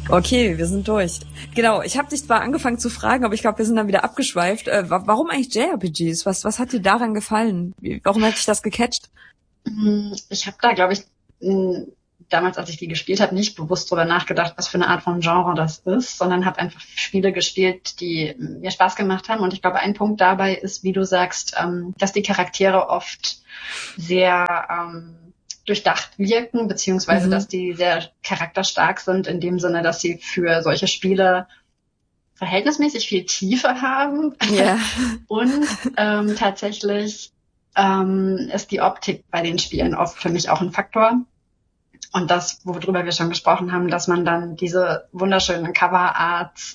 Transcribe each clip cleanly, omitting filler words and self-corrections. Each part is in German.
Okay, wir sind durch. Genau, ich habe dich zwar angefangen zu fragen, aber ich glaube, wir sind dann wieder abgeschweift. Warum eigentlich JRPGs? Was hat dir daran gefallen? Warum hat dich das gecatcht? Ich habe da, glaube ich, damals, als ich die gespielt habe, nicht bewusst drüber nachgedacht, was für eine Art von Genre das ist, sondern habe einfach Spiele gespielt, die mir Spaß gemacht haben. Und ich glaube, ein Punkt dabei ist, wie du sagst, dass die Charaktere oft sehr durchdacht wirken, beziehungsweise dass die sehr charakterstark sind, in dem Sinne, dass sie für solche Spiele verhältnismäßig viel Tiefe haben. Ja. Und tatsächlich ist die Optik bei den Spielen oft für mich auch ein Faktor. Und das, worüber wir schon gesprochen haben, dass man dann diese wunderschönen Cover-Arts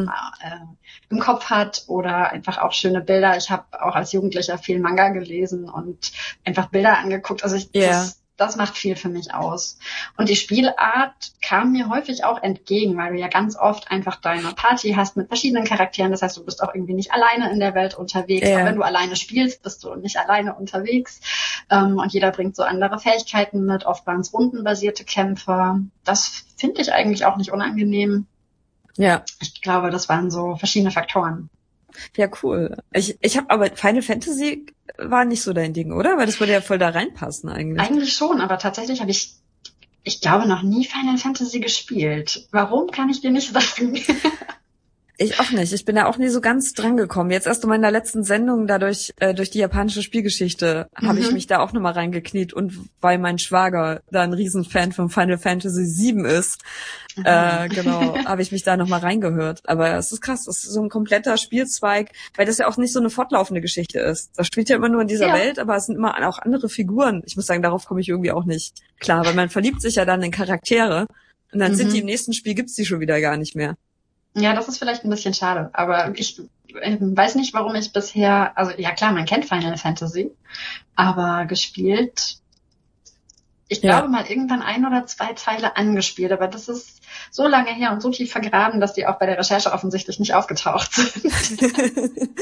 im Kopf hat oder einfach auch schöne Bilder. Ich habe auch als Jugendlicher viel Manga gelesen und einfach Bilder angeguckt. Also das macht viel für mich aus. Und die Spielart kam mir häufig auch entgegen, weil du ja ganz oft einfach deine Party hast mit verschiedenen Charakteren. Das heißt, du bist auch irgendwie nicht alleine in der Welt unterwegs. Yeah. Auch wenn du alleine spielst, bist du nicht alleine unterwegs. Und jeder bringt so andere Fähigkeiten mit. Oft waren es rundenbasierte Kämpfe. Das finde ich eigentlich auch nicht unangenehm. Ja. Ich glaube, das waren so verschiedene Faktoren. Ja, cool. Ich habe aber Final Fantasy war nicht so dein Ding, oder? Weil das würde ja voll da reinpassen eigentlich. Eigentlich schon, aber tatsächlich habe ich glaube, noch nie Final Fantasy gespielt. Warum, kann ich dir nicht sagen. Ich auch nicht. Ich bin da auch nie so ganz dran gekommen. Jetzt erst in meiner letzten Sendung, durch die japanische Spielgeschichte, habe ich mich da auch nochmal reingekniet. Und weil mein Schwager da ein Riesenfan von Final Fantasy 7 ist, genau, habe ich mich da nochmal reingehört. Aber es ist krass, das ist so ein kompletter Spielzweig, weil das ja auch nicht so eine fortlaufende Geschichte ist. Das spielt ja immer nur in dieser Welt, aber es sind immer auch andere Figuren. Ich muss sagen, darauf komme ich irgendwie auch nicht klar, weil man verliebt sich ja dann in Charaktere und dann sind die im nächsten Spiel, gibt's die schon wieder gar nicht mehr. Ja, das ist vielleicht ein bisschen schade, aber ich weiß nicht, warum ich bisher, also ja klar, man kennt Final Fantasy, aber gespielt, ich glaube mal irgendwann 1 oder 2 Teile angespielt, aber das ist so lange her und so tief vergraben, dass die auch bei der Recherche offensichtlich nicht aufgetaucht sind.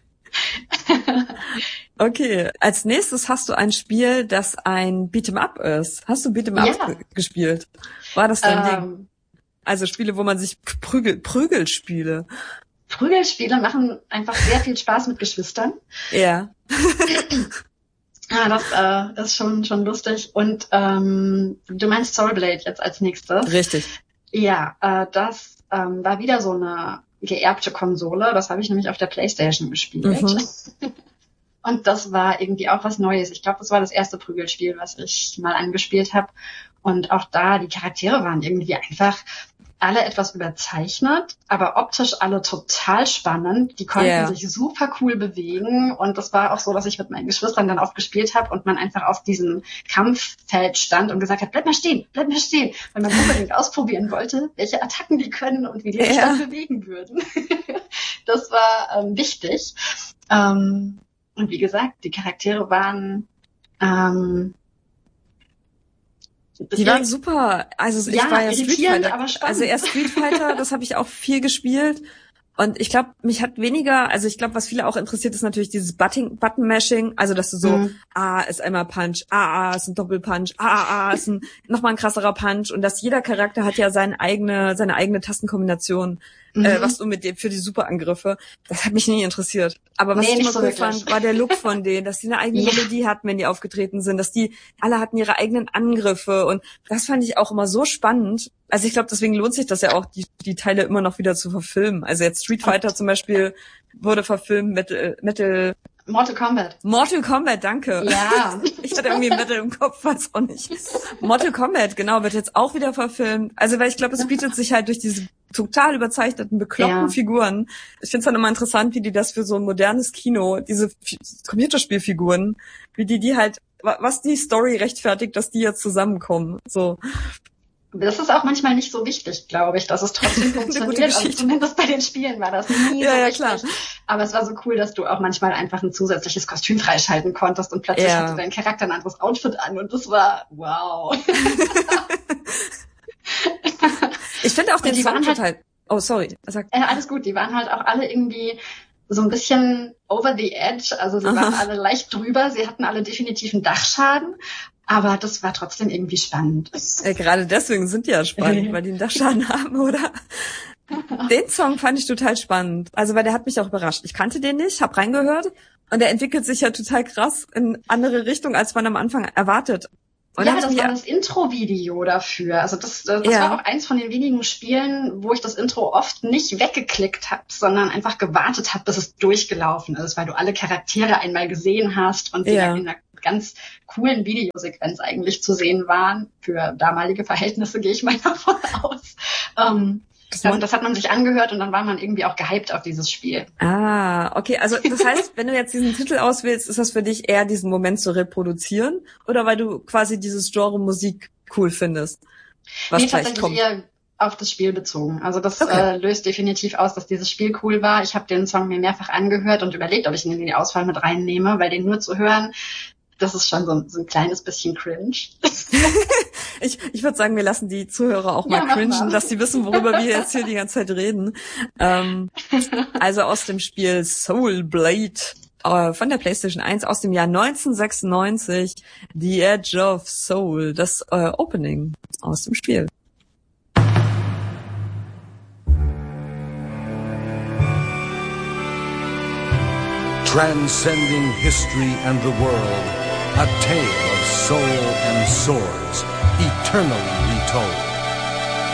Okay, als nächstes hast du ein Spiel, das ein Beat'em-up ist. Hast du Beat'em-up gespielt? War das dein Ding? Also Spiele, wo man sich Prügelspiele. Prügelspiele machen einfach sehr viel Spaß mit Geschwistern. Ja. Ja, das ist schon lustig. Und du meinst Soulblade jetzt als nächstes. Richtig. Ja, das war wieder so eine geerbte Konsole. Das habe ich nämlich auf der PlayStation gespielt. Und das war irgendwie auch was Neues. Ich glaube, das war das erste Prügelspiel, was ich mal angespielt habe. Und auch da, die Charaktere waren irgendwie einfach alle etwas überzeichnet, aber optisch alle total spannend. Die konnten sich super cool bewegen. Und das war auch so, dass ich mit meinen Geschwistern dann oft gespielt habe und man einfach auf diesem Kampffeld stand und gesagt hat, bleib mal stehen, weil man unbedingt ausprobieren wollte, welche Attacken die können und wie die sich dann bewegen würden. Das war wichtig. Und wie gesagt, die Charaktere waren die waren super. Also ich war ja Street Fighter. Aber spannend. Also erst Street Fighter, das habe ich auch viel gespielt. Und ich glaube, mich hat weniger, also ich glaube, was viele auch interessiert, ist natürlich dieses Button-Mashing, also dass du so, A ist einmal Punch, A ist ein Doppelpunch, A ist nochmal ein krasserer Punch und dass jeder Charakter hat ja seine eigene Tastenkombination, was du mit dem für die Superangriffe, das hat mich nie interessiert. Aber was ich immer cool fand, war der Look von denen, dass die eine eigene Melodie hatten, wenn die aufgetreten sind, dass die alle hatten ihre eigenen Angriffe und das fand ich auch immer so spannend. Also ich glaube, deswegen lohnt sich das ja auch, die Teile immer noch wieder zu verfilmen. Also jetzt Street Fighter zum Beispiel wurde verfilmt, Mortal Kombat, danke. Ja. Ich hatte irgendwie Metal im Kopf, weiß auch nicht. Mortal Kombat, genau, wird jetzt auch wieder verfilmt. Also weil ich glaube, es bietet sich halt durch diese total überzeichneten, bekloppten Figuren. Ich finde es dann immer interessant, wie die das für so ein modernes Kino, diese Computerspielfiguren, wie die halt, was die Story rechtfertigt, dass die jetzt zusammenkommen. So. Das ist auch manchmal nicht so wichtig, glaube ich, dass es trotzdem funktioniert. Also zumindest bei den Spielen war das nie so wichtig. Klar. Aber es war so cool, dass du auch manchmal einfach ein zusätzliches Kostüm freischalten konntest und plötzlich hatte dein Charakter ein anderes Outfit an und das war wow. Ich finde auch den Soundtrack halt... Oh, sorry. Alles gut, die waren halt auch alle irgendwie so ein bisschen over the edge, also sie waren alle leicht drüber, sie hatten alle definitiv einen Dachschaden Aber das war trotzdem irgendwie spannend. Gerade deswegen sind die ja spannend, weil die einen Dachschaden haben, oder? Den Song fand ich total spannend. Also, weil der hat mich auch überrascht. Ich kannte den nicht, hab reingehört und der entwickelt sich ja total krass in andere Richtung, als man am Anfang erwartet. Und ja, das war das Intro-Video dafür. Also das war auch eins von den wenigen Spielen, wo ich das Intro oft nicht weggeklickt habe, sondern einfach gewartet habe, bis es durchgelaufen ist, weil du alle Charaktere einmal gesehen hast und sie dann in einer ganz coolen Videosequenz eigentlich zu sehen waren. Für damalige Verhältnisse gehe ich mal davon aus. Das hat man sich angehört und dann war man irgendwie auch gehypt auf dieses Spiel. Ah, okay. Also das heißt, wenn du jetzt diesen Titel auswählst, ist das für dich eher diesen Moment zu reproduzieren oder weil du quasi dieses Genre Musik cool findest? Was tatsächlich eher auf das Spiel bezogen. Also das löst definitiv aus, dass dieses Spiel cool war. Ich habe den Song mir mehrfach angehört und überlegt, ob ich ihn in die Auswahl mit reinnehme, weil den nur zu hören, das ist schon so ein kleines bisschen cringe. Ich würde sagen, wir lassen die Zuhörer auch mal cringen, dass sie wissen, worüber wir jetzt hier die ganze Zeit reden. Also aus dem Spiel Soul Blade von der PlayStation 1 aus dem Jahr 1996, The Edge of Soul, das Opening aus dem Spiel. Transcending history and the world, a tale of soul and swords, eternally retold.